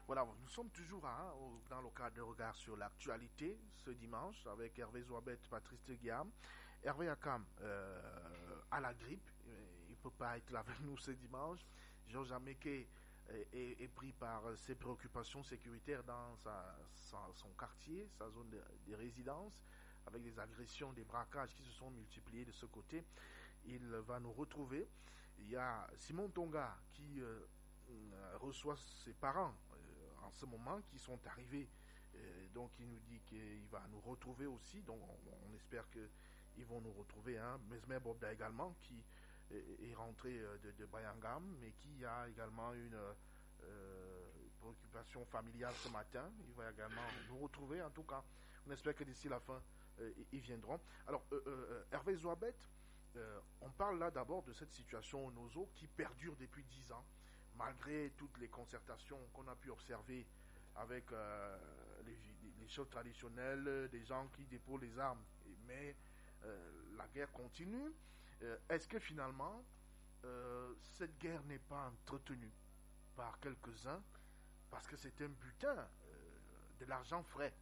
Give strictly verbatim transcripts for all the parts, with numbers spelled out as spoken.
Voilà, nous sommes toujours hein, au- dans le cadre de regard sur l'actualité ce dimanche avec Hervé Zouabet, Patrice Guillaume. Hervé Akam euh, a la grippe, il ne peut pas être là avec nous ce dimanche. Georges Ameke est, est- est pris par ses préoccupations sécuritaires dans sa- sa- son quartier, sa zone de, de résidence, avec des agressions, des braquages qui se sont multipliés de ce côté. Il va nous retrouver. Il y a Simon Tonga qui euh, euh, reçoit ses parents euh, en ce moment qui sont arrivés. Euh, donc il nous dit qu'il va nous retrouver aussi. Donc on, on espère qu'ils vont nous retrouver. Hein. Mesmer Bobda également qui est, est rentré euh, de, de Bayangam mais qui a également une euh, préoccupation familiale ce matin. Il va également nous retrouver. En tout cas, on espère que d'ici la fin, euh, ils viendront. Alors euh, euh, Hervé Zouabet, euh, on parle là d'abord de cette situation au Nozo qui perdure depuis dix ans, malgré toutes les concertations qu'on a pu observer avec euh, les, les choses traditionnelles, des gens qui déposent les armes. Mais euh, la guerre continue. Euh, est-ce que finalement, euh, cette guerre n'est pas entretenue par quelques-uns parce que c'est un butin, euh, de l'argent frais,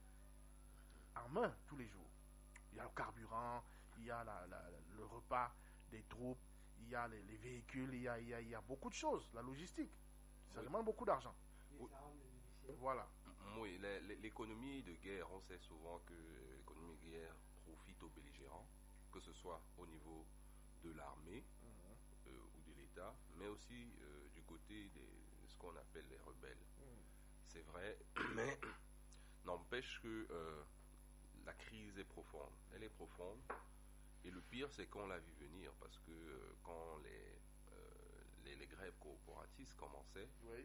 en main tous les jours. Il y a le carburant, il y a la, la, le repas des troupes, il y a les, les véhicules, il y a, il, y a, il y a beaucoup de choses, la logistique. Ça oui. demande beaucoup d'argent. Oui. Voilà. Oui, l'économie de guerre, on sait souvent que l'économie de guerre profite aux belligérants, que ce soit au niveau de l'armée mmh. euh, ou de l'État, mais aussi euh, du côté de ce qu'on appelle les rebelles. Mmh. C'est vrai, mais n'empêche que euh, la crise est profonde. Elle est profonde. Et le pire, c'est qu'on l'a vu venir, parce que euh, quand les, euh, les, les grèves corporatistes commençaient, oui.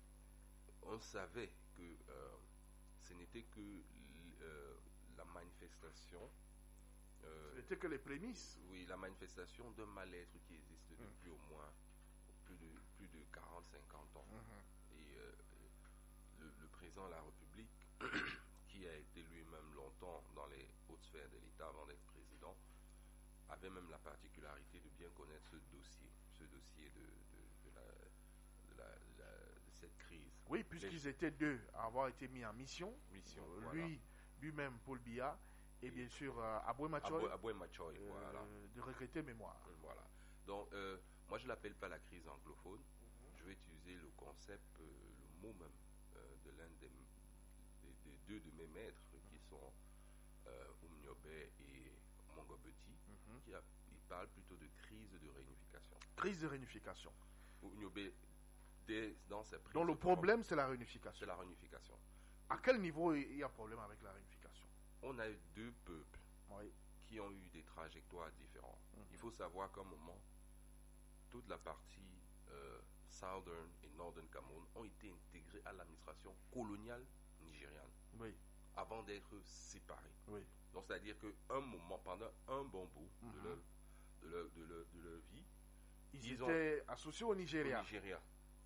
on savait que euh, ce n'était que euh, la manifestation. Euh, ce n'était que les prémices. Oui, la manifestation d'un mal-être qui existe depuis mmh. au moins plus de, plus de quarante à cinquante ans. Mmh. Et euh, le, le président de la République, qui a été lui-même longtemps dans les hautes sphères de l'État avant d'être président, avait même la particularité de bien connaître ce dossier, ce dossier de, de, de, la, de, la, de, la, de cette crise. Oui, puisqu'ils Les... étaient deux à avoir été mis en mission. mission euh, voilà. Lui, lui-même, Paul Biya, et, et bien sûr euh, Aboué Machoy, Aboué Machoy euh, voilà. de regretter mémoire. Voilà. Donc, euh, moi, je ne l'appelle pas la crise anglophone. Mm-hmm. Je vais utiliser le concept, euh, le mot même, euh, de l'un des, des, des deux de mes maîtres, mm-hmm. qui sont euh, Oumniobe et Mongobeti, mm-hmm. qui a, il parle plutôt de crise de réunification. Crise de réunification. Oumniobe, dans ses prises. Donc le problème, c'est la réunification. C'est la réunification. À quel niveau il y a problème avec la réunification? On a eu deux peuples oui. qui ont eu des trajectoires différentes. Mm-hmm. Il faut savoir qu'à un moment, toute la partie euh, Southern et Northern Cameroun ont été intégrées à l'administration coloniale nigériane. Oui. Avant d'être séparés. Oui. Donc, c'est-à-dire qu'un moment, pendant un bon bout mm-hmm. de, leur, de, leur, de, leur, de leur vie, ils, ils étaient ont, associés au Nigeria. Au Nigeria.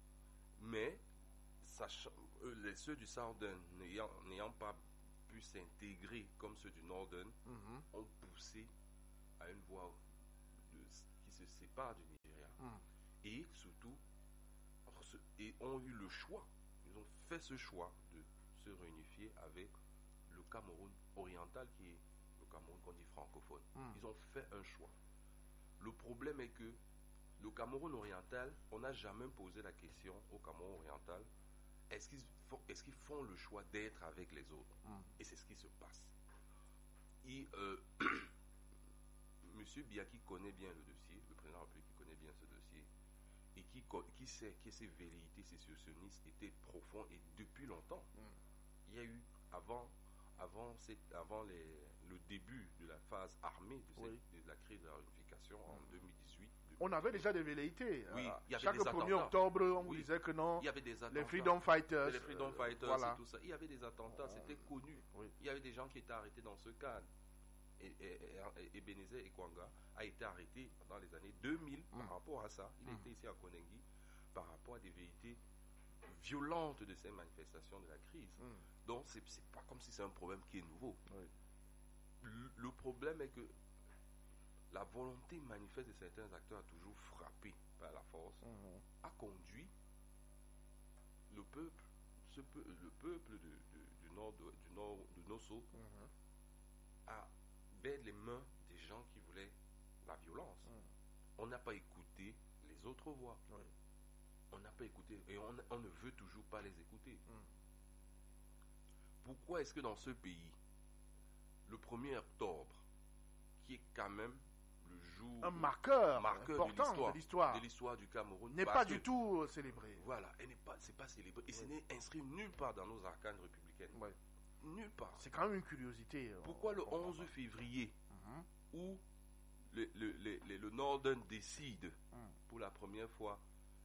Mais, sachant, eux, les, ceux du Southern n'ayant, n'ayant pas pu s'intégrer comme ceux du Northern, mm-hmm. ont poussé à une voie de, qui se sépare du Nigeria. Mm. Et surtout, et ont eu le choix, ils ont fait ce choix de se réunifier avec le Cameroun oriental, qui est le Cameroun qu'on dit francophone. Mm. Ils ont fait un choix. Le problème est que le Cameroun oriental, on n'a jamais posé la question au Cameroun oriental, est-ce qu'ils font, est-ce qu'ils font le choix d'être avec les autres? Mm. Et c'est ce qui se passe. Et euh, Monsieur Biya, qui connaît bien le dossier, le président de la République qui connaît bien ce dossier, et qui, qui sait que ces velléités sécessionnistes étaient profondes et depuis longtemps. Mm. Il y a eu, avant, avant, cette, avant les, le début de la phase armée de, cette, oui. de la crise de la réunification mm. en deux mille dix-huit. On avait déjà des velléités. Oui, il y avait chaque des premier octobre, on oui. disait que non. Il y avait des les Freedom Fighters. Les Freedom Fighters euh, voilà. et tout ça. Il y avait des attentats, c'était connu. Oui. Il y avait des gens qui étaient arrêtés dans ce cadre. Et, et, et, et Benezet Ekwanga a été arrêté dans les années deux mille mm. par rapport à ça. Il mm. était ici à Konengi par rapport à des vérités violentes de ces manifestations de la crise. Mm. Donc, c'est, c'est pas comme si c'est un problème qui est nouveau. Oui. Le, le problème est que la volonté manifeste de certains acteurs a toujours frappé par la force, mm. a conduit le peuple ce peu, le peuple de, de, du nord de, du nord de Nosso Mhm. a baigné les mains des gens qui voulaient la violence. Mhm. On n'a pas écouté les autres voix. Oui. On n'a pas écouté et on, on ne veut toujours pas les écouter. Mhm. Pourquoi est-ce que dans ce pays, le premier octobre, qui est quand même le jour Un marqueur, marqueur important de de l'histoire l'histoire de l'histoire du Cameroun, n'est parce pas que- du tout euh, célébré. Voilà, et n'est pas, c'est pas célébré et ce Oui. n'est inscrit nulle part dans nos arcanes républicaines. Ouais. Nulle part. C'est quand même une curiosité. euh, Pourquoi on le comprend onze pas. février, Mhm. où le, le, le, le- le Northern décide Mhm. pour la première fois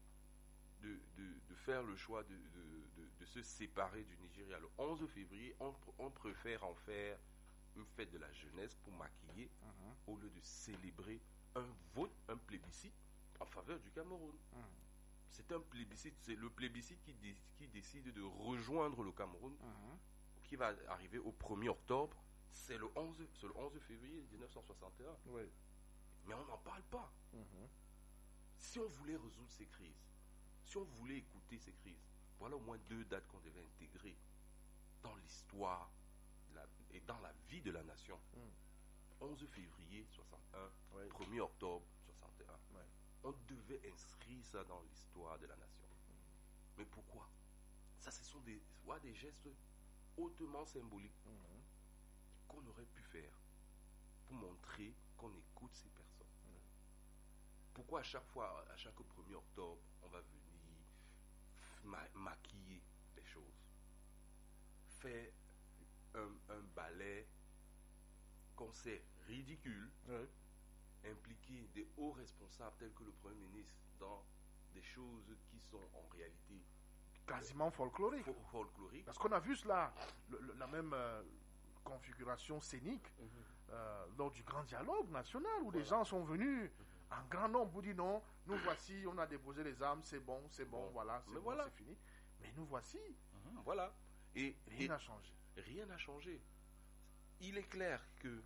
de, de, de faire le choix de, de, de, de se séparer du Nigeria. Le onze février, on, on préfère en faire une fête de la jeunesse pour maquiller Mhm. au lieu de célébrer un vote, un plébiscite en faveur du Cameroun. Mhm. C'est un plébiscite, c'est le plébiscite qui, dé- qui décide de rejoindre le Cameroun, Mhm. qui va arriver au premier octobre. C'est le onze, c'est le onze février mille neuf cent soixante et un. Oui. Mais on n'en parle pas. Mhm. Si on voulait résoudre ces crises, si on voulait écouter ces crises, voilà au moins deux dates qu'on devait intégrer dans l'histoire de la- et dans la vie de la nation. Mhm. onze février soixante et un, Oui. premier octobre soixante et un. Ouais. On devait inscrire ça dans l'histoire de la nation. Mais pourquoi? Ça, ce sont des, voilà, des gestes hautement symboliques Mhm. qu'on aurait pu faire pour montrer qu'on écoute ces personnes. Pourquoi à chaque fois, à chaque premier octobre, on va venir ma- maquiller les choses, faire un, un ballet qu'on sait ridicule, Oui. impliquer des hauts responsables tels que le Premier ministre dans des choses qui sont en réalité Quasiment folklorique. fol- folkloriques. Parce qu'on a vu cela, le- le- la même euh, configuration scénique euh, lors du grand dialogue national où les Voilà. gens sont venus en grand nombre pour dire non, nous voici, on a déposé les armes, c'est bon, c'est bon, Bon. voilà, c'est Mais bon, voilà. c'est fini. Mais nous voici, Mhm, Voilà. Et, rien et n'a changé. rien n'a changé. Il est clair que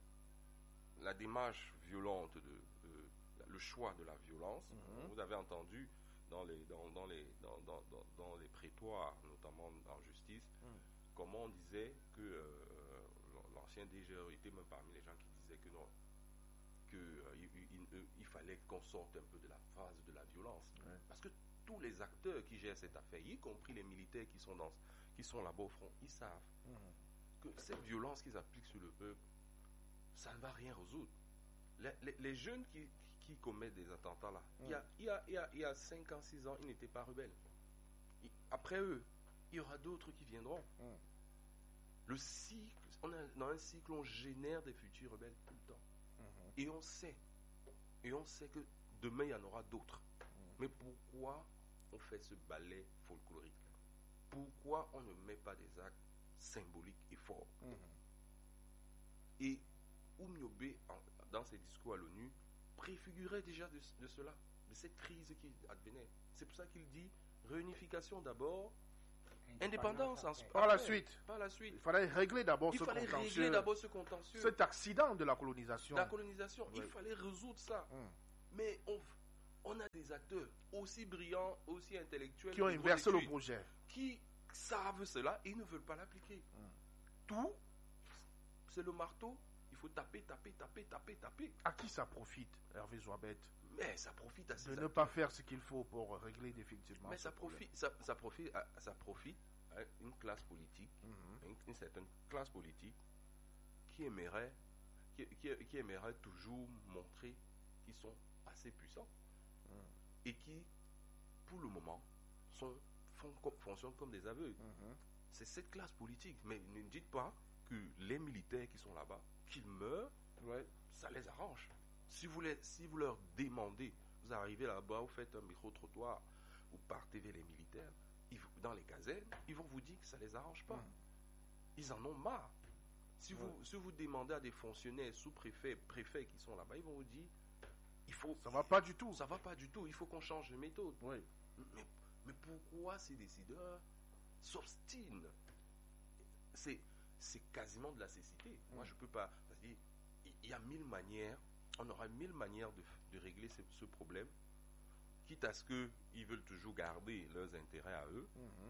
la démarche violente, de, de- le choix de la violence, Mhm. vous avez entendu dans les, dans, dans les, dans, dans, dans- dans les prétoires, notamment en justice, Mhm. comment on disait que euh, l'ancien D G E était même parmi les gens qui disaient que non, que euh, il, il- il- il fallait qu'on sorte un peu de la phase de la violence. Ouais. Parce que tous les acteurs qui gèrent cette affaire, y compris les militaires qui sont, dans, qui sont là-bas au front, ils savent Mhm. que cette violence qu'ils appliquent sur le peuple, ça ne va rien résoudre. Les, les- les jeunes qui, qui commettent des attentats là, il y a, il y a, il y a, il y a cinq ans, six ans, ils n'étaient pas rebelles. Il- après eux, il y aura d'autres qui viendront. Mhm. Le cycle, on est dans un cycle, on génère des futurs rebelles tout le temps. Mhm. Et on sait, et on sait que demain, il y en aura d'autres. Mais pourquoi on fait ce ballet folklorique? Pourquoi on ne met pas des actes symboliques et forts? Mhm. Et Oumyobé, en- dans ses discours à l'ONU, préfigurait déjà de, de cela, de cette crise qui advenait. C'est pour ça qu'il dit réunification d'abord, indépendance ensuite. Par la après, suite. Par la suite. Il fallait régler d'abord Il ce fallait régler contentieux, d'abord ce contentieux. cet accident de la colonisation. La colonisation, il Oui. fallait résoudre ça. Mhm. Mais on, on a des acteurs aussi brillants, aussi intellectuels, Qui ont de grande inversé le étude, projet. qui savent cela et ils ne veulent pas l'appliquer. Mhm. Tout, c'est le marteau. Il faut taper, taper, taper, taper, taper. À qui ça profite, Hervé Zoabet, Mais ça profite à ces de ne acteurs. pas faire ce qu'il faut pour régler définitivement Mais ce ça problème. profite, ça, ça profite, à, ça profite à une classe politique, Mhm. une, une certaine classe politique qui aimerait, qui, qui- qui aimerait toujours montrer qu'ils sont assez puissants Mhm. et qui, pour le moment, sont, font, co- fonctionnent comme des aveugles. Mhm. C'est cette classe politique. Mais ne dites pas que les militaires qui sont là-bas, qu'ils meurent, Ouais. ça les arrange. Si vous, les, si vous leur demandez, vous arrivez là-bas, vous faites un micro-trottoir, vous partez vers les militaires, ils vous- dans les casernes, ils vont vous dire que ça ne les arrange pas. Mhm. Ils en ont marre. Si vous, Ouais. si vous demandez à des fonctionnaires, sous-préfets, préfets qui sont là-bas, ils vont vous dire, il faut, Ça va pas du tout. ça va pas du tout, il faut qu'on change de méthode. Oui. Mais, mais pourquoi ces décideurs s'obstinent? C'est, c'est quasiment de la cécité. Moi, Mm. je peux pas. C'est-à-dire, il il y a mille manières, on aura mille manières de, de régler ce, ce problème, quitte à ce qu'ils veulent toujours garder leurs intérêts à eux. Mhm.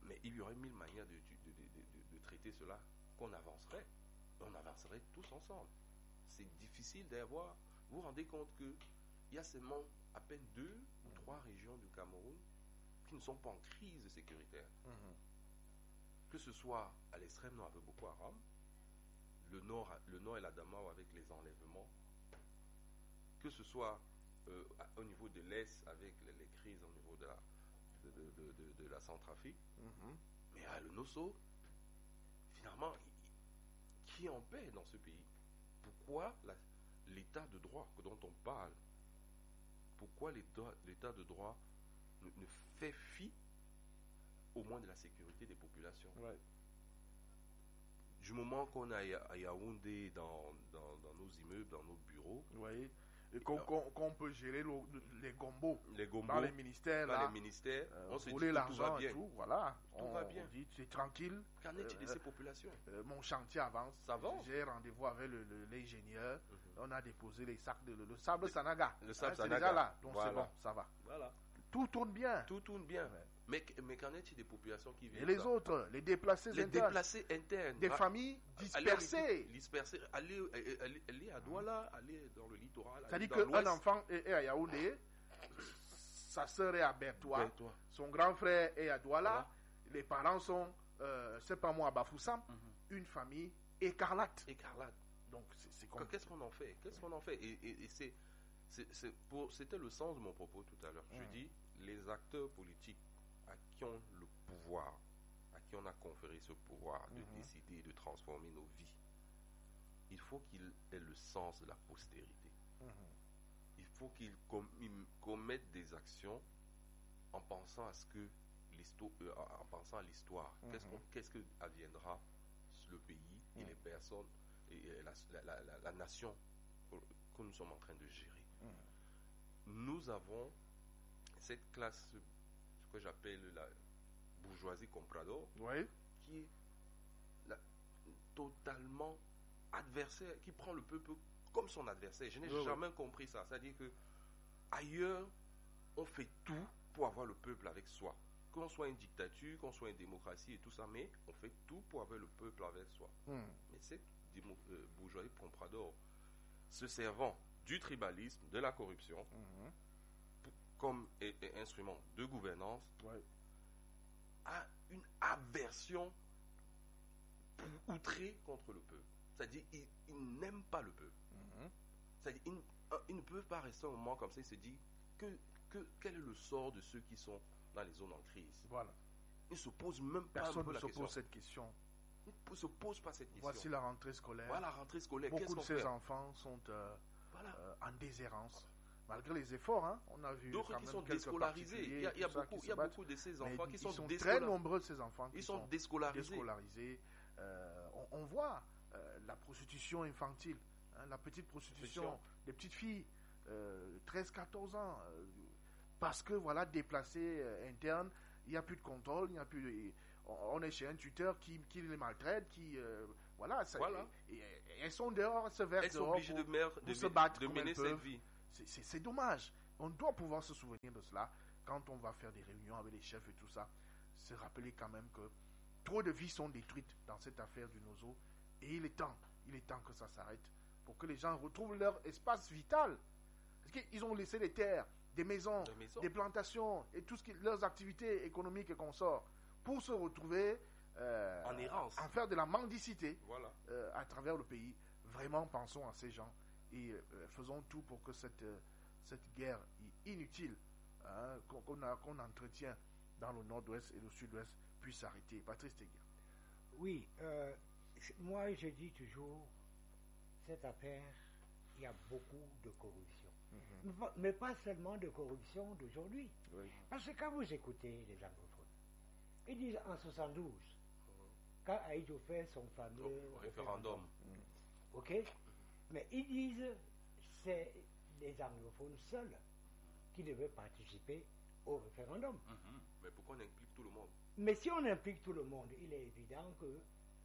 Mais il y aurait mille manières de, de, de, de, de traiter cela, qu'on avancerait. On avancerait tous ensemble. C'est difficile d'avoir. Vous vous rendez compte qu'il y a seulement à peine deux ou trois régions du Cameroun qui ne sont pas en crise sécuritaire. Mm-hmm. Que ce soit à l'extrême nord avec Boko Haram, le nord, le nord et l'Adamawa avec les enlèvements, que ce soit euh, au niveau de l'Est avec les, les crises au niveau de la, de, de, de, de, de la Centrafrique, mm-hmm. mais à le Nosso, finalement, qui est en paix dans ce pays? Pourquoi la, l'état de droit dont on parle, pourquoi l'état, l'état de droit ne, ne fait fi au moins de la sécurité des populations? Ouais. Du moment qu'on est à Yaoundé dans, dans, dans nos immeubles, dans nos bureaux, oui. Et qu'on, qu'on, qu'on peut gérer le, les gombos, les gombos dans les ministères, dans là, les ministères, euh, on se dit que l'argent tout va bien. Et tout, voilà. Tout on, va bien. On dit c'est tranquille. Qu'en est-il de ces populations? euh, Mon chantier avance. Ça avance. J'ai rendez-vous avec le, le, l'ingénieur. Mm-hmm. On a déposé les sacs de le, le sable Sanaga. Le sable hein, Sanaga. C'est déjà là. Donc voilà. c'est bon, ça va. Voilà. Tout tourne bien. Tout tourne bien. Ouais. Mais, mais qu'en est-il des populations qui viennent? Et les ça? autres, les déplacés les internes. déplacés internes. Des ah, familles dispersées. Aller, dispersées. Aller, aller, aller à Douala, aller dans le littoral. C'est-à-dire qu'un enfant est à Yaoundé, sa sœur est à Bertois, Bertois, son grand frère est à Douala, voilà. Les parents sont, euh, c'est pas moi, à Bafoussam, mm-hmm. Une famille écarlate. Écarlate. Donc, c'est, c'est comme... Qu'est-ce qu'on en fait? Qu'est-ce qu'on en fait? Et, et, et c'est, c'est, c'est pour, c'était le sens de mon propos tout à l'heure. Mm. Je dis, les acteurs politiques à qui ont le pouvoir, à qui on a conféré ce pouvoir de mm-hmm. décider de transformer nos vies, il faut qu'ils aient le sens de la postérité. Mm-hmm. Il faut qu'ils com- commettent des actions en pensant à ce que l'histoire, euh, en pensant à l'histoire. Mm-hmm. Qu'est-ce, qu'on, qu'est-ce que adviendra sur le pays mm-hmm. et les personnes et, et la, la, la, la nation que nous sommes en train de gérer. Mm-hmm. Nous avons cette classe, ce que j'appelle la bourgeoisie comprador, oui. qui est la, totalement adversaire, qui prend le peuple comme son adversaire. Je n'ai oui, jamais oui. compris ça. C'est-à-dire que ailleurs, on fait tout pour avoir le peuple avec soi. Qu'on soit une dictature, qu'on soit une démocratie et tout ça, mais on fait tout pour avoir le peuple avec soi. Mm. Mais cette démo, euh, bourgeoisie comprador, se servant du tribalisme, de la corruption, mm-hmm. comme et, et instrument de gouvernance, ouais. a une aversion outrée contre le peuple. C'est-à-dire qu'ils il n'aiment pas le peuple. Mm-hmm. C'est-à-dire qu'ils il ne peuvent pas rester un moment comme ça et se dire que, que, quel est le sort de ceux qui sont dans les zones en crise. Voilà. Ils ne se posent même pas Personne un peu ne la se question. pose cette question. Ils ne se posent pas cette question. Voici la rentrée scolaire. Voilà la rentrée scolaire. Beaucoup Qu'est-ce de qu'on ces fait? enfants sont euh, voilà. euh, en déshérence. Malgré les efforts, hein, on a vu d'autres qui sont déscolarisés. Il y a, il y a, beaucoup, il y a beaucoup de ces enfants qui sont, sont, sont très nombreux, ces enfants qui ils sont, sont déscolarisés. déscolarisés. Euh, on, on voit euh, la prostitution infantile, hein, la petite prostitution des petites filles, euh, treize à quatorze ans, euh, parce que voilà, déplacés euh, internes, il n'y a plus de contrôle, il n'y a plus. On, on est chez un tuteur qui, qui les maltraite, qui euh, voilà, ça, voilà. Et, et, et elles sont dehors, elles se versent elles sont dehors obligées pour, de, mer, pour de, se battre, de mener cette vie. C'est, c'est, c'est dommage. On doit pouvoir se souvenir de cela quand on va faire des réunions avec les chefs et tout ça. Se rappeler quand même que trop de vies sont détruites dans cette affaire du Nozo. Et il est temps, il est temps que ça s'arrête pour que les gens retrouvent leur espace vital. Parce qu'ils ont laissé des terres, des maisons, des, maisons. des plantations et tout ce qui, leurs activités économiques et consorts pour se retrouver euh, en errance, en faire de la mendicité voilà. euh, à travers le pays. Vraiment, pensons à ces gens et euh, faisons tout pour que cette, euh, cette guerre inutile hein, qu'on, qu'on, a, qu'on entretient dans le nord-ouest et le sud-ouest puisse s'arrêter. Patrice Teguia. Oui, euh, moi je dis toujours, cette affaire, il y a beaucoup de corruption. Mm-hmm. Mais pas seulement de corruption d'aujourd'hui. Oui. Parce que quand vous écoutez les anglophones, ils disent en soixante-douze, mm-hmm. quand Aïdjo fait son fameux oh, référendum, mm. ok, mais ils disent c'est les anglophones seuls qui devaient participer au référendum. Mm-hmm. Mais pourquoi on implique tout le monde? Mais si on implique tout le monde, il est évident que,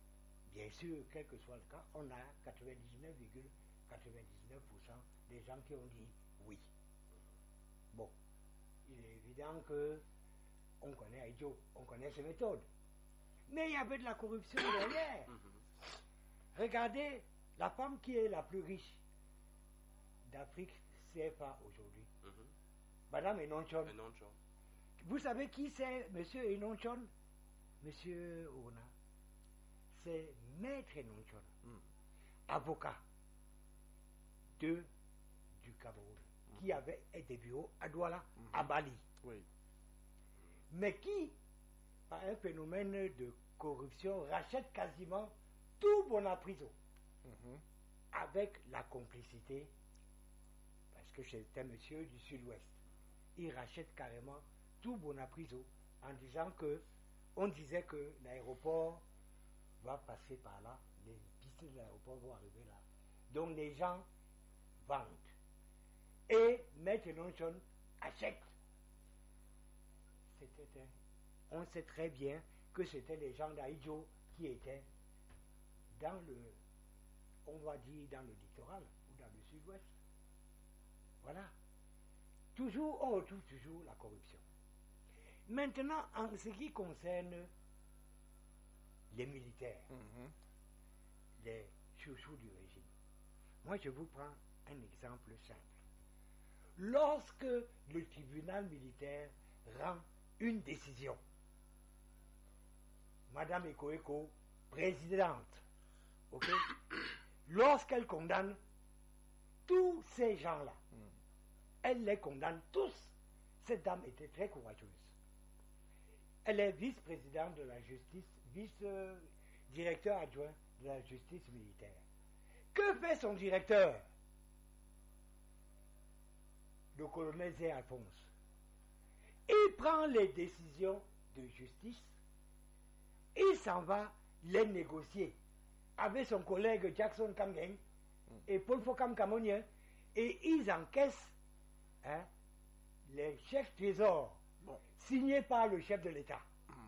bien sûr, quel que soit le cas, on a quatre-vingt-dix-neuf virgule quatre-vingt-dix-neuf pour cent des gens qui ont dit oui. Bon, il est évident que on connaît Aïdjo, on connaît ses méthodes. Mais il y avait de la corruption derrière. Regardez la femme qui est la plus riche d'Afrique C F A aujourd'hui. Mm-hmm. Madame Enonchon. Enonchon. Vous savez qui c'est, monsieur Enonchon? Monsieur Ona. C'est Maître Enonchon, mm. avocat de, du Cameroun, mm. qui avait des bureaux à Douala, mm. à Bali. Oui. Mais qui, par un phénomène de corruption, rachète quasiment tout Bonapriso, mm-hmm. avec la complicité, parce que c'était un monsieur du sud-ouest. Il rachète carrément tout Bonapriso en disant que, on disait que l'aéroport va passer par là, les pistes de l'aéroport vont arriver là. Donc les gens vendent. Et Maître Enonchon achète. C'était un, on sait très bien que c'était les gens d'Aïdjo qui étaient dans le, on va dire dans le littoral ou dans le sud-ouest. Voilà. Toujours, on retrouve toujours la corruption. Maintenant, en ce qui concerne les militaires, mm-hmm. les chouchous du régime, moi je vous prends un exemple simple. Lorsque le tribunal militaire rend une décision, Madame Ekoeko, présidente, ok, lorsqu'elle condamne tous ces gens-là, mm. elle les condamne tous. Cette dame était très courageuse. Elle est vice-présidente de la justice, vice-directeur adjoint de la justice militaire. Que fait son directeur? Le colonel Zé Alphonse. Il prend les décisions de justice, il s'en va les négocier avec son collègue Jackson Kamgen et Paul Fokam Kamonien, et ils encaissent hein, les chefs trésors bon. signés par le chef de l'État.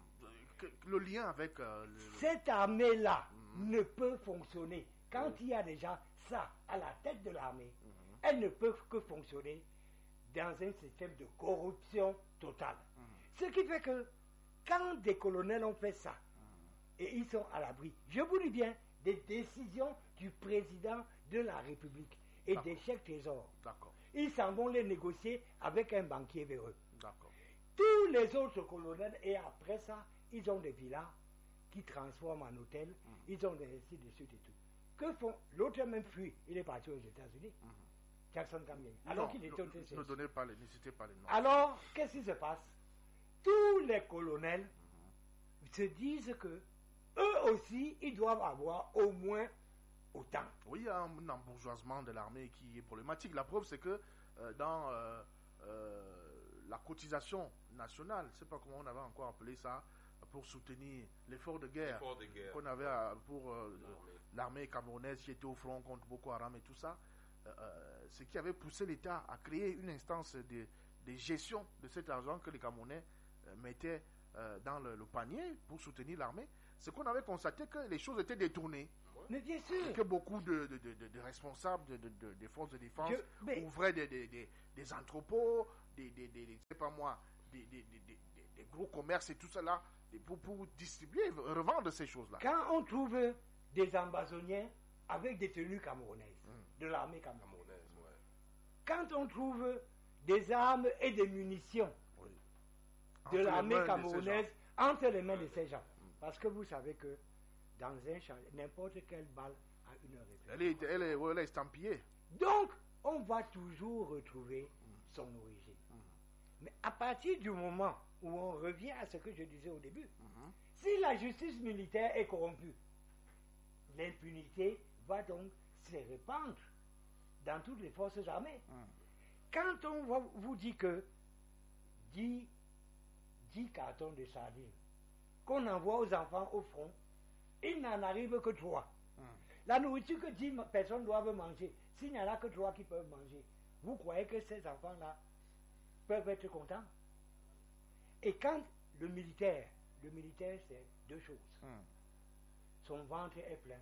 Le lien avec... Euh, le... Cette armée-là mmh. ne peut fonctionner. Quand mmh. il y a déjà ça à la tête de l'armée, mmh. elle ne peut que fonctionner dans un système de corruption totale. Mmh. Ce qui fait que quand des colonels ont fait ça, mmh. et ils sont à l'abri, je vous dis bien, des décisions du président de la République et D'accord. des chefs trésors, D'accord. ils s'en vont les négocier avec un banquier véreux. D'accord. Tous les autres colonels, et après ça, ils ont des villas qui transforment en hôtels, mmh. ils ont des ainsi de suite et tout. Que font? L'autre même fui, il est parti aux États-Unis. Mmh. Jackson Kamien. Alors qu'il était au T C S. Ne donnez pas les, n'hésitez pas les noms. Alors, qu'est-ce qui se passe? Tous les colonels mmh. se disent que eux aussi, ils doivent avoir au moins autant. Oui, il y a un embourgeoisement de l'armée qui est problématique. La preuve, c'est que euh, dans euh, euh, la cotisation nationale, je ne sais pas comment on avait encore appelé ça, pour soutenir l'effort de guerre, de guerre qu'on avait à, pour euh, l'armée. l'armée camerounaise qui était au front contre Boko Haram et tout ça, euh, ce qui avait poussé l'État à créer une instance de, de gestion de cet argent que les Camerounais euh, mettaient euh, dans le, le panier pour soutenir l'armée. C'est qu'on avait constaté que les choses étaient détournées. Mais bien sûr. Que beaucoup de, de, de, de responsables de, de, de, des forces de défense Je, mais... ouvraient des, des, des, des entrepôts, des, des, des, des, je sais pas moi, des, des, des, des, des gros commerces et tout cela pour, pour distribuer, revendre ces choses-là. Quand on trouve des ambassoniens avec des tenues camerounaises, mmh. de l'armée camerounaise, ouais. quand on trouve des armes et des munitions oui. de l'armée camerounaise entre les mains de ces gens, mmh. parce que vous savez que dans un champ, n'importe quelle balle a une réflexion. Elle est, elle est, elle est estampillée. Donc, on va toujours retrouver mmh. son origine. Mmh. Mais à partir du moment où on revient à ce que je disais au début, mmh. si la justice militaire est corrompue, l'impunité va donc se répandre dans toutes les forces armées. Mmh. Quand on va vous dit que dix, dix cartons de sardines qu'on envoie aux enfants au front, il n'en arrive que trois. Mmh. La nourriture que dix personnes doivent manger, s'il n'y en a que trois qui peuvent manger, vous croyez que ces enfants-là peuvent être contents? Et quand le militaire, le militaire c'est deux choses. Mmh. Son ventre est plein,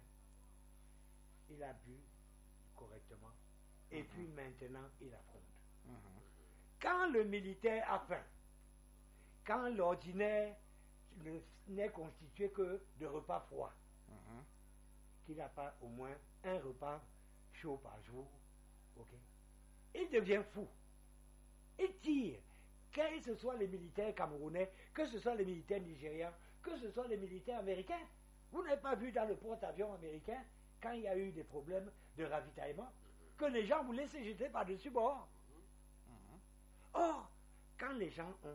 il a bu correctement, et mmh. puis maintenant il affronte. Mmh. Quand le militaire a faim, quand l'ordinaire n'est constitué que de repas froids, mm-hmm. qu'il n'a pas au moins un repas chaud par jour, ok, il devient fou. Il tire, que ce soit les militaires camerounais, que ce soit les militaires nigériens, que ce soit les militaires américains. Vous n'avez pas vu dans le porte-avions américain, quand il y a eu des problèmes de ravitaillement, que les gens voulaient se jeter par-dessus bord. Or, quand les gens ont,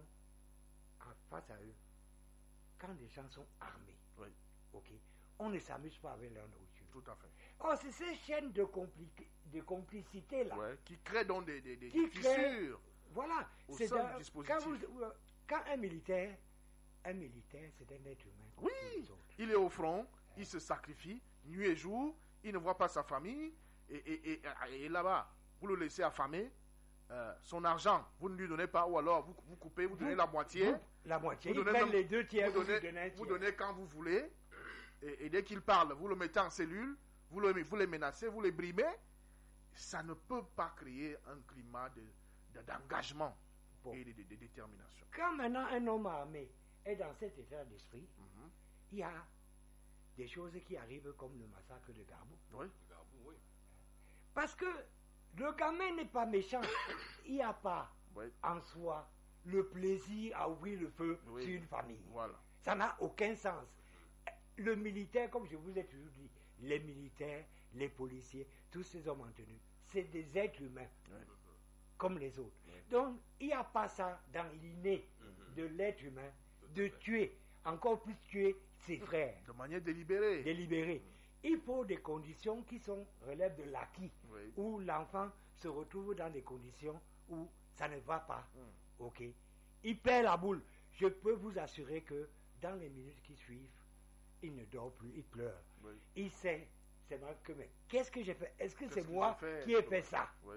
en face à eux, quand les gens sont armés, oui. ok, on ne s'amuse pas avec leur nourriture. Tout à fait. Or, c'est ces chaînes de, compli- de complicité-là ouais, qui créent donc des, des, des qui fissures. Créent, voilà. Au C'est sein dans, du dispositif. Quand, vous, quand un militaire, un militaire, c'est un être humain. Oui, il est au front, il se sacrifie, nuit et jour, il ne voit pas sa famille, et, et, et, et là-bas, vous le laissez affamer, euh, son argent, vous ne lui donnez pas, ou alors vous, vous coupez, vous, vous donnez la moitié. Vous, la moitié, vous il donnez prennent les deux tiers, vous, vous, donnez, vous donnez un tiers. Vous donnez quand vous voulez, et, et dès qu'il parle, vous le mettez en cellule, vous, le, vous les menacez, vous les brimez. Ça ne peut pas créer un climat de, de, d'engagement bon. et de, de, de détermination. Quand maintenant un homme armé est dans cet état d'esprit, mm-hmm. il y a des choses qui arrivent comme le massacre de Garbou. Oui. Garbou, oui. Parce que le gamin n'est pas méchant. Il n'y a pas oui. en soi le plaisir à ouvrir le feu oui. sur une famille. Voilà. Ça n'a aucun sens. Le militaire, comme je vous ai toujours dit, les militaires, les policiers, tous ces hommes en tenue, c'est des êtres humains, oui. comme les autres. Oui. Donc, il n'y a pas ça dans l'inné mm-hmm. de l'être humain, de tuer, encore plus tuer ses frères. De manière délibérée. Délibérée. Mm. Il faut des conditions qui sont, relèvent de l'acquis, oui. où l'enfant se retrouve dans des conditions où ça ne va pas. Mm. Ok. Il perd la boule. Je peux vous assurer que dans les minutes qui suivent, il ne dort plus, il pleure. Oui. Il sait, c'est mal que, mais qu'est-ce que j'ai fait? Est-ce que qu'est-ce c'est que moi qui ai fait ça? Oui.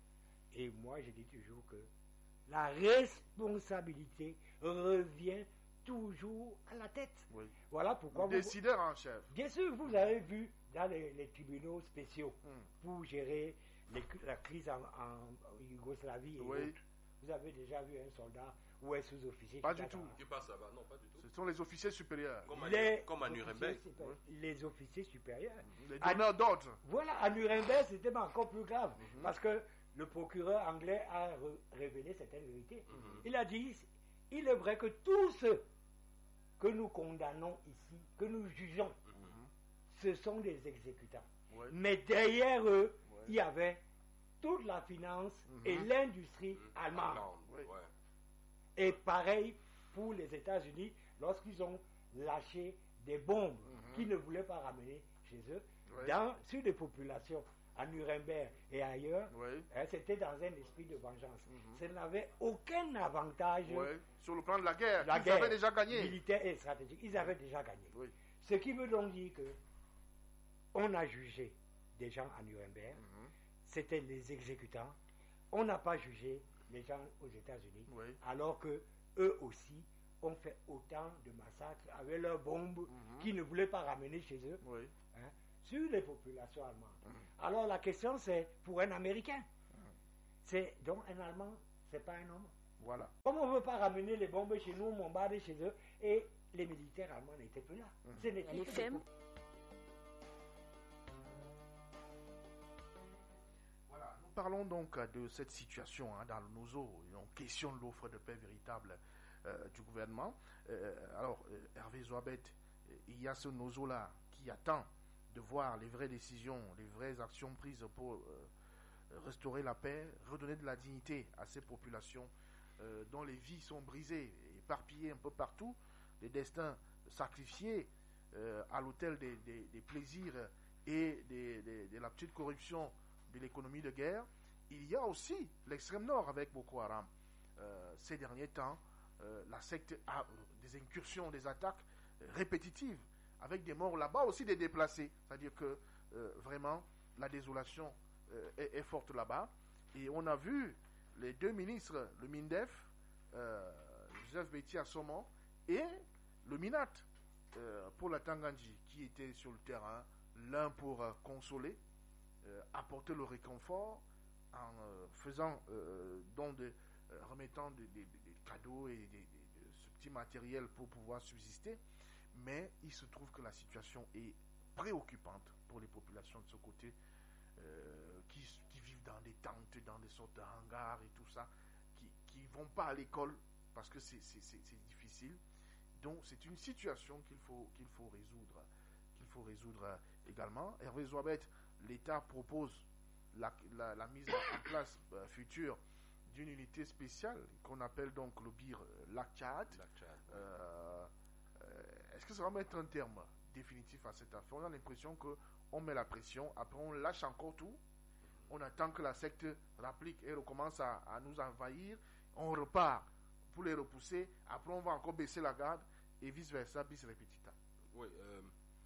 Et moi, je dis toujours que la responsabilité revient toujours à la tête. Oui. Voilà pourquoi le vous... décideur en chef. Bien sûr, vous avez vu dans les, les tribunaux spéciaux mm. pour gérer les, la crise en, en Yougoslavie et oui. autres. Vous avez déjà vu un soldat ou un sous-officier pas qui du tout. Qui passe là-bas? Non, pas du tout. Ce sont les officiers supérieurs. Comme à, les comme à Nuremberg. Oui. Les officiers supérieurs. Les donneurs d'ordre. Voilà, à Nuremberg, c'était encore plus grave. Mm-hmm. Parce que le procureur anglais a re- révélé certaines vérités. Mm-hmm. Il a dit, il est vrai que tous ceux que nous condamnons ici, que nous jugeons, mm-hmm. ce sont des exécutants. Ouais. Mais derrière eux, ouais. il y avait toute la finance mm-hmm. et l'industrie mm-hmm. allemande. Ouais. Et pareil pour les États-Unis, lorsqu'ils ont lâché des bombes mm-hmm. qu'ils ne voulaient pas ramener chez eux, dans, sur des populations à Nuremberg et ailleurs, oui. hein, c'était dans un esprit de vengeance. Mm-hmm. Ça n'avait aucun avantage oui. sur le plan de la guerre. La Ils guerre avaient déjà gagné. Militaire et stratégique. Ils avaient déjà gagné. Oui. Ce qui veut donc dire que on a jugé des gens à Nuremberg, mm-hmm. c'était les exécutants. On n'a pas jugé les gens aux États-Unis, oui. alors que eux aussi ont fait autant de massacres avec leurs bombes mm-hmm. qu'ils ne voulaient pas ramener chez eux. Oui. Hein, sur les populations allemandes. Mmh. Alors la question c'est pour un Américain. Mmh. C'est donc un Allemand, c'est pas un homme. Voilà. Comme on ne veut pas ramener les bombes chez nous, bombarder chez eux, et les militaires allemands n'étaient plus là. Mmh. Ce n'était que des... Voilà. Nous parlons donc de cette situation hein, dans le Nozo. On questionne l'offre de paix véritable euh, du gouvernement. Euh, alors, euh, Hervé Zoabet, il y a ce Nozo là qui attend de voir les vraies décisions, les vraies actions prises pour euh, restaurer la paix, redonner de la dignité à ces populations euh, dont les vies sont brisées, éparpillées un peu partout, les destins sacrifiés euh, à l'autel des, des, des plaisirs et des, des, de la petite corruption de l'économie de guerre. Il y a aussi l'extrême nord avec Boko Haram. Euh, ces derniers temps, euh, la secte a des incursions, des attaques répétitives, avec des morts là-bas, aussi des déplacés. C'est-à-dire que euh, vraiment, la désolation euh, est, est forte là-bas. Et on a vu les deux ministres, le MINDEF, euh, Joseph Betty Assomon, et le MINAT, euh, pour la Tangandji, qui étaient sur le terrain, l'un pour euh, consoler, euh, apporter le réconfort, en euh, faisant, euh, don de, euh, remettant des, des, des cadeaux et des, des, petit matériel pour pouvoir subsister. Mais il se trouve que la situation est préoccupante pour les populations de ce côté, euh, qui, qui vivent dans des tentes, dans des sortes de hangars et tout ça, qui ne vont pas à l'école parce que c'est, c'est, c'est, c'est difficile. Donc c'est une situation qu'il faut, qu'il faut résoudre, qu'il faut résoudre également. Hervé Zouabet, l'État propose la, la, la mise en place euh, future d'une unité spéciale qu'on appelle donc le B I R Lac-Tchad. Euh, euh, est-ce que ça va mettre un terme définitif à cette affaire? On a l'impression qu'on met la pression, après on lâche encore tout, on attend que la secte rapplique et recommence à, à nous envahir, on repart pour les repousser, après on va encore baisser la garde et vice versa, bis repetita. Oui, euh,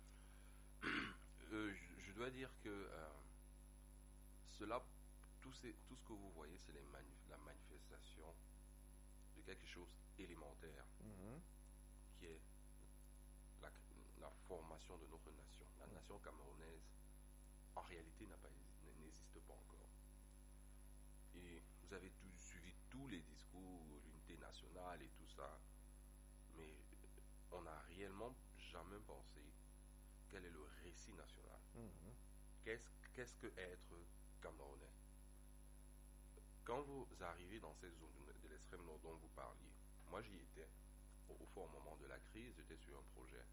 euh, je, je dois dire que euh, cela, tout, ces, tout ce que vous voyez, c'est les manif- la manifestation de quelque chose d'élémentaire, mm-hmm. qui est la, la formation de notre nation. La mm-hmm. nation camerounaise, en réalité, n'a pas, n'existe pas encore. Et vous avez tout, suivi tous les discours, l'unité nationale et tout ça, mais on n'a réellement jamais pensé quel est le récit national. Mm-hmm. Qu'est-ce, qu'est-ce que être Camerounais? Quand vous arrivez dans cette zone de l'extrême nord dont vous parliez, moi j'y étais au, au fort moment de la crise, j'étais sur un projet.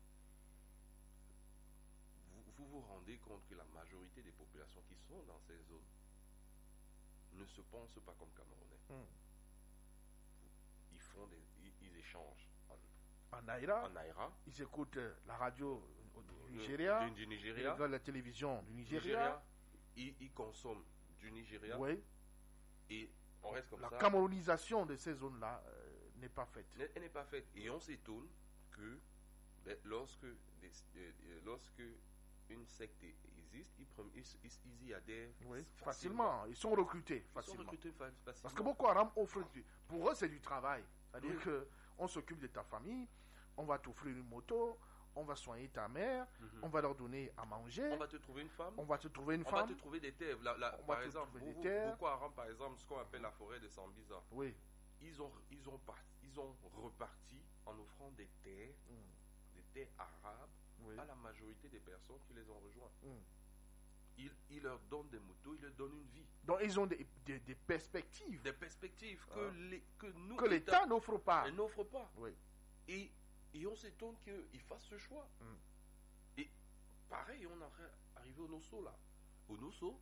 Vous, vous vous rendez compte que la majorité des populations qui sont dans ces zones ne se pensent pas comme Camerounais. Mm. Ils font des, ils, ils échangent en, en Naira. En Naira. Ils écoutent la radio du Nigeria, du, du Nigeria. Ils regardent la télévision du Nigeria. Nigeria. Ils, ils consomment du Nigeria. Oui. Et on reste comme la ça. La camerounisation de ces zones-là euh, n'est pas faite. Elle n'est pas faite. Et on s'étonne que lorsque, des, euh, lorsque une secte existe, ils, ils, ils, ils y adhèrent oui, facilement. facilement. Ils sont recrutés ils facilement. Sont recrutés fa- facilement. Parce que Boko Haram offre, du, pour eux c'est du travail. C'est-à-dire oui. qu'on s'occupe de ta famille, on va t'offrir une moto, on va soigner ta mère, mm-hmm. on va leur donner à manger. On va te trouver une femme. On va te trouver une on femme. On va te trouver des terres. La, la, par exemple, vous, Boko Haram, par exemple, ce qu'on appelle la forêt de Sambisa. Oui. Ils ont, ils ont, parti, ils ont reparti en offrant des terres, mm. des terres arabes, oui. à la majorité des personnes qui les ont rejoints. Mm. Ils, ils leur donnent des motos, ils leur donnent une vie. Donc ils ont des, des, des perspectives. Des perspectives que, ah. les, que nous... Que l'État n'offre pas. n'offre pas. Oui. Et, et on s'étonne qu'ils fassent ce choix. Mm. Et pareil, on est arrivé au Nosso là. Au Nosso,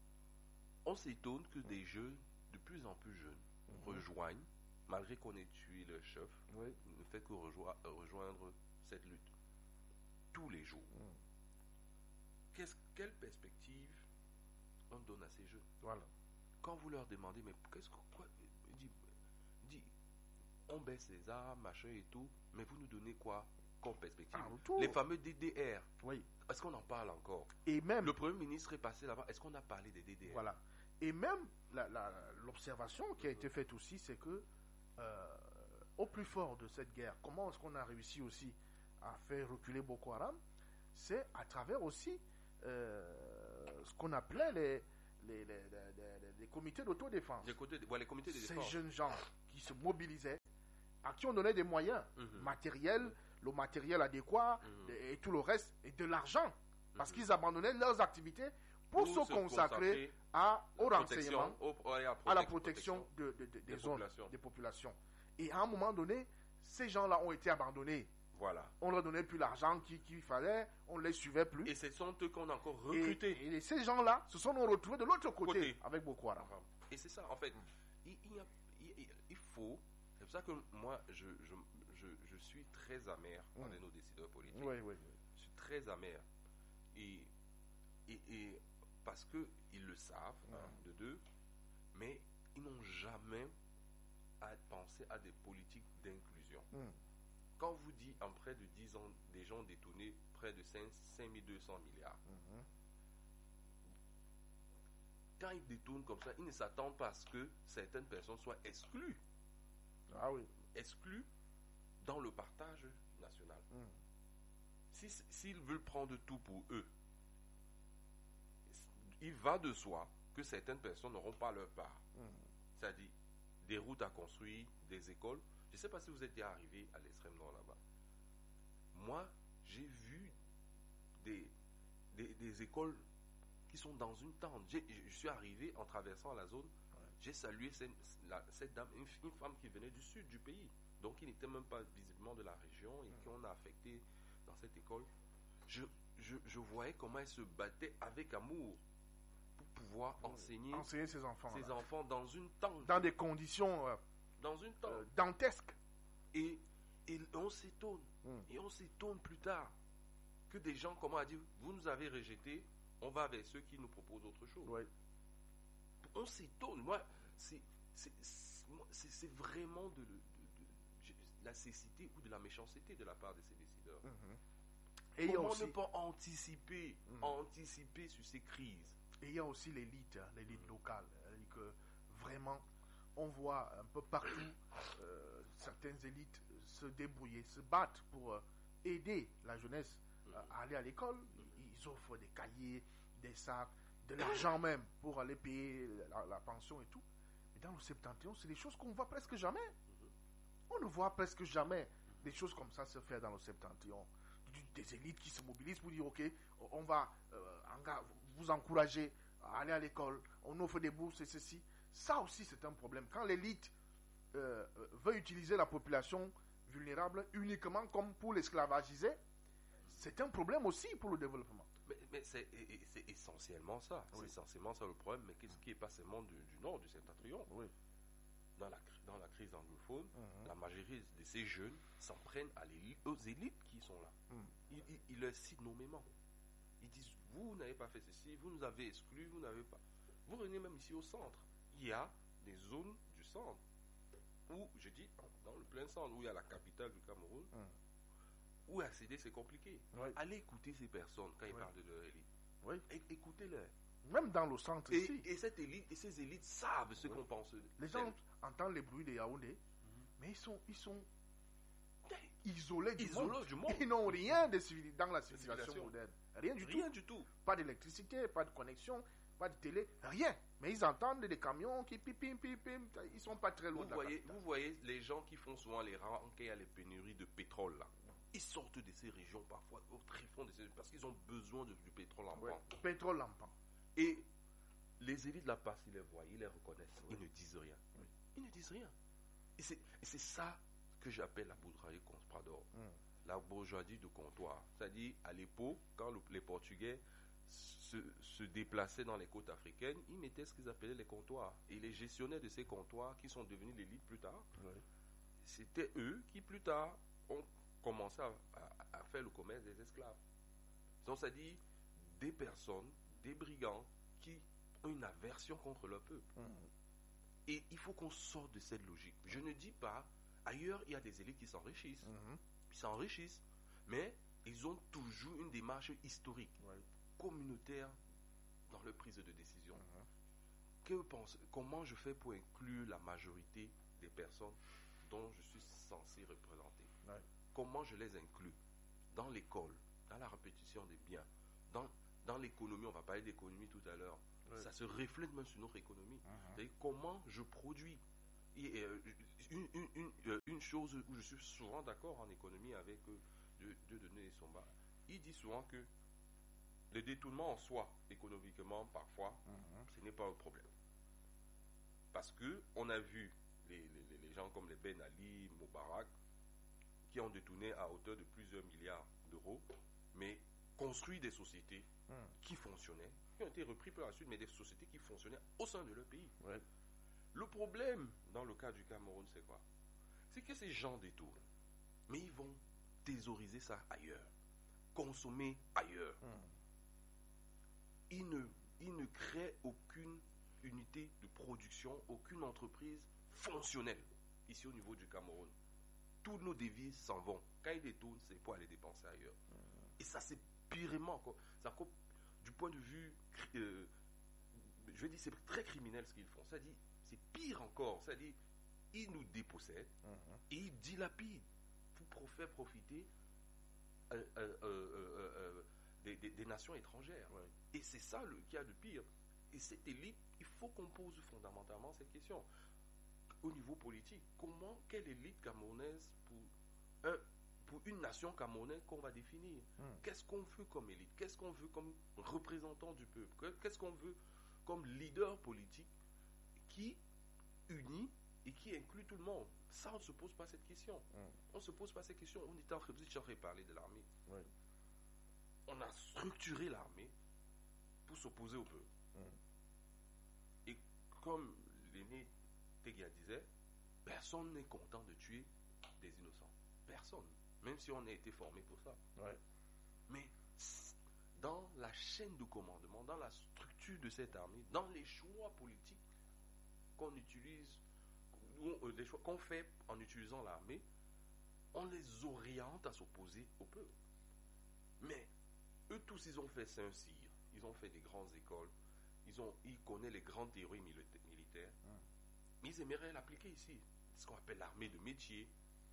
on s'étonne que mm. des jeunes, de plus en plus jeunes, mm. rejoignent, malgré qu'on ait tué le chef, oui. ne fait que rejoindre, rejoindre cette lutte. Tous les jours. Mm. Qu'est-ce, quelle perspective on donne à ces jeunes? Voilà. Quand vous leur demandez, mais qu'est-ce que... Quoi, dit, dit, on baisse les armes, machin et tout, mais vous nous donnez quoi comme perspective? Les fameux D D R. Oui. Est-ce qu'on en parle encore? Et même... Le Premier ministre est passé là-bas. Est-ce qu'on a parlé des D D R? Voilà. Et même, la, la, l'observation qui a été faite aussi, c'est que euh, au plus fort de cette guerre, comment est-ce qu'on a réussi aussi à faire reculer Boko Haram? C'est à travers aussi euh, ce qu'on appelait les, les, les, les, les, les comités d'autodéfense. Les, côtés, ouais, les comités de Ces défense. jeunes gens qui se mobilisaient, à qui on donnait des moyens mm-hmm. matériels, mm-hmm. le matériel adéquat mm-hmm. et, et tout le reste, et de l'argent. Parce mm-hmm. qu'ils abandonnaient leurs activités pour, pour se, se consacrer à, au renseignement, au, à, la à la protection, protection de, de, de, des, des zones, populations. des populations. Et à un moment donné, ces gens-là ont été abandonnés. Voilà. On leur donnait plus l'argent qu'il, qu'il fallait, on ne les suivait plus. Et ce sont eux qu'on a encore recrutés. Et, et ces gens-là se sont retrouvés de l'autre côté, côté. avec Boko Haram. Et c'est ça, en fait. Mm. Il, il, a, il, il faut... C'est pour ça que moi, je, je, je, je suis très amer mm. avec nos décideurs politiques. Oui, oui, oui. Je suis très amer. Et, et, et parce qu'ils le savent, mm. hein, de deux, mais ils n'ont jamais à penser à des politiques d'inclusion. Mm. Quand vous dites en près de dix ans, des gens détournés près de cinq mille deux cents milliards, mm-hmm. quand ils détournent comme ça, ils ne s'attendent pas à ce que certaines personnes soient exclues. Ah oui. Exclues dans le partage national. Mm. Si, s'ils veulent prendre tout pour eux, il va de soi que certaines personnes n'auront pas leur part. Mm. C'est-à-dire des routes à construire, des écoles. Je ne sais pas si vous êtes déjà arrivé à l'extrême nord là-bas. Moi, j'ai vu des, des, des écoles qui sont dans une tente. J'ai, je suis arrivé en traversant la zone. Ouais. J'ai salué cette, la, cette dame, une, une femme qui venait du sud du pays. Donc, qui n'était même pas visiblement de la région et ouais. qu'on a affecté dans cette école. Je, je, je voyais comment elle se battait avec amour pour pouvoir ouais. enseigner, enseigner ses enfants, ses enfants dans une tente. Dans des conditions euh, dans une tente. Euh, dantesques. Et, et on s'étonne. Mm. Et on s'étonne plus tard que des gens, comment à dire, vous nous avez rejetés, on va avec ceux qui nous proposent autre chose. Ouais. On s'étonne. Moi, c'est, c'est, c'est, c'est vraiment de, de, de, de, de la cécité ou de la méchanceté de la part de ces décideurs. Mm-hmm. Et comment aussi... ne pas anticiper, mm-hmm. anticiper sur ces crises? Et il y a aussi l'élite, hein, l'élite locale. Que vraiment, on voit un peu partout euh, certaines élites se débrouiller, se battre pour euh, aider la jeunesse euh, à aller à l'école. Ils offrent des cahiers, des sacs, de l'argent même pour aller payer la, la pension et tout. Mais dans le septentrion, c'est des choses qu'on ne voit presque jamais. On ne voit presque jamais des choses comme ça se faire dans le septentrion. Des élites qui se mobilisent pour dire, ok, on va euh, vous encourager à aller à l'école, on offre des bourses et ceci. Ça aussi, c'est un problème. Quand l'élite euh, veut utiliser la population vulnérable uniquement comme pour l'esclavagiser, c'est un problème aussi pour le développement. Mais, mais c'est, c'est essentiellement ça. Oui. C'est essentiellement ça le problème. Mais qu'est-ce qui est pas seulement du, du nord, du septentrion? Oui. Dans la, dans la crise anglophone, mm-hmm. la majorité de ces jeunes s'en prennent à aux élites qui sont là. Mm. Ils, ils, ils les citent nommément. Ils disent, vous n'avez pas fait ceci, vous nous avez exclus, vous n'avez pas... Vous venez même ici au centre. Il y a des zones du centre où, je dis, dans le plein centre, où il y a la capitale du Cameroun, mm. où accéder c'est compliqué. Oui. Allez écouter ces personnes quand ils oui. parlent de leur élite. Oui. É- écoutez-les. Même dans le centre et, ici. Et, cette élite, et ces élites savent ce oui. qu'on pense. Les gens entendent les bruits de Yaoundé, mm-hmm. mais ils sont, ils sont isolés du, Isolés monde. du monde. Ils n'ont rien de civil, dans la civilisation moderne. Rien du rien tout. du tout. Pas d'électricité, pas de connexion, pas de télé, rien. Mais ils entendent des camions qui pipim, pipim, ils sont pas très loin vous de la voyez, capitale. Vous voyez les gens qui font souvent les rangs quand il y a les pénuries de pétrole là. Ils sortent de ces régions parfois au très fond de ces parce qu'ils ont besoin de, du pétrole en ouais, pan. Pétrole en pan. Et les élites de la passe, ils les voient, ils les reconnaissent, oui. Ils ne disent rien. Oui. Ils ne disent rien. Et c'est, et c'est ça que j'appelle la bourgeoisie comprador. Mm. La bourgeoisie de comptoir. C'est-à-dire, à l'époque, quand le, les Portugais se, se déplaçaient dans les côtes africaines, ils mettaient ce qu'ils appelaient les comptoirs. Et les gestionnaires de ces comptoirs, qui sont devenus l'élite plus tard, oui. C'était eux qui, plus tard, ont commencé à, à, à faire le commerce des esclaves. Donc, c'est-à-dire, des personnes, des brigands, qui ont une aversion contre leur peuple. Mmh. Et il faut qu'on sorte de cette logique. Je ne dis pas, ailleurs, il y a des élites qui s'enrichissent. Mmh. Ils s'enrichissent, mais ils ont toujours une démarche historique, ouais. communautaire, dans leur prise de décision. Mmh. Que pense, comment je fais pour inclure la majorité des personnes dont je suis censé représenter? Ouais. Comment je les inclus? Dans l'école, dans la répétition des biens, dans, dans l'économie, on va parler d'économie tout à l'heure. Ouais. Ça se reflète même sur notre économie. Uh-huh. Et comment je produis. Et, euh, une, une, une, une chose où je suis souvent d'accord en économie avec euh, Dieudonné Somba, il dit souvent que le détournement en soi, économiquement, parfois, uh-huh. ce n'est pas un problème. Parce qu'on a vu les, les, les gens comme les Ben Ali, Moubarak, qui ont détourné à hauteur de plusieurs milliards d'euros, mais construit des sociétés uh-huh. qui fonctionnaient, qui ont été repris par la suite, mais des sociétés qui fonctionnaient au sein de leur pays. Ouais. Le problème, dans le cas du Cameroun, c'est quoi? C'est que ces gens détournent, mais ils vont thésauriser ça ailleurs, consommer ailleurs. Mmh. Ils ne, ils ne créent aucune unité de production, aucune entreprise fonctionnelle, ici au niveau du Cameroun. Tous nos devises s'en vont. Quand ils détournent, c'est pour aller dépenser ailleurs. Mmh. Et ça, c'est pirement, quoi. Ça, quoi, du point de vue, euh, je vais dire, c'est très criminel ce qu'ils font. C'est-à-dire, c'est pire encore. C'est-à-dire, ils nous dépossèdent uh-huh. et ils dilapident pour faire profiter euh, euh, euh, euh, euh, des, des, des nations étrangères. Ouais. Et c'est ça le, qu'il y a de pire. Et cette élite, il faut qu'on pose fondamentalement cette question. au niveau politique. Comment, quelle élite camerounaise pour, un, pour une nation camerounaise qu'on va définir? Mm. Qu'est-ce qu'on veut comme élite? Qu'est-ce qu'on veut comme représentant du peuple? Qu'est-ce qu'on veut comme leader politique qui unit et qui inclut tout le monde? Ça, on ne se pose pas cette question. Mm. On ne se pose pas cette question. On était en train de parler de l'armée. Oui. On a structuré l'armée pour s'opposer au peuple. Mm. Et comme l'aîné Tegia disait, personne n'est content de tuer des innocents. Personne. Même si on a été formé pour ça. Ouais. Mais dans la chaîne de commandement, dans la structure de cette armée, dans les choix politiques qu'on utilise, les choix qu'on fait en utilisant l'armée, on les oriente à s'opposer au peuple. Mais eux tous, ils ont fait Saint-Cyr, ils ont fait des grandes écoles, ils, ont, ils connaissent les grandes théories militaires, hum. mais ils aimeraient l'appliquer ici. Ce qu'on appelle l'armée de métier,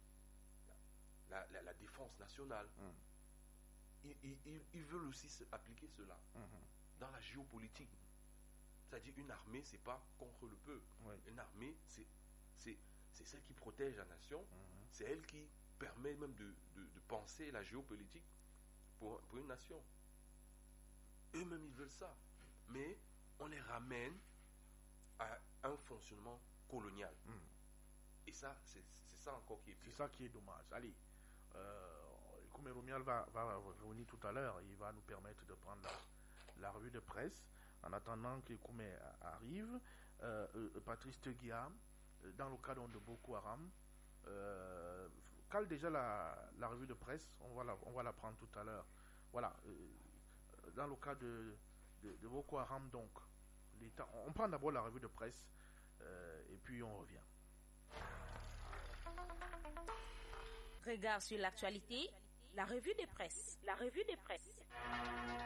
la, la, la défense nationale. Hum. Ils, ils, ils veulent aussi appliquer cela hum. dans la géopolitique. C'est-à-dire une armée, c'est pas contre le peuple. Oui. Une armée, c'est, c'est, c'est celle qui protège la nation, hum. c'est elle qui permet même de, de, de penser la géopolitique pour, pour une nation. Eux-mêmes, ils veulent ça. Mais on les ramène à un fonctionnement colonial. Mm. Et ça, c'est, c'est ça encore qui est pire. C'est ça qui est dommage. Allez, euh, Koumé Romial va, va revenir tout à l'heure. Il va nous permettre de prendre la, la revue de presse. En attendant que Koumé arrive, euh, euh, Patrice Tegia, dans le cadre de Boko Haram, euh, cale déjà la, la revue de presse. On va la, on va la prendre tout à l'heure. Voilà. Euh, dans le cas de, de, de Boko Haram, donc, l'État, on prend d'abord la revue de presse euh, et puis on revient. Regard sur l'actualité, la revue de presse. La revue de presse.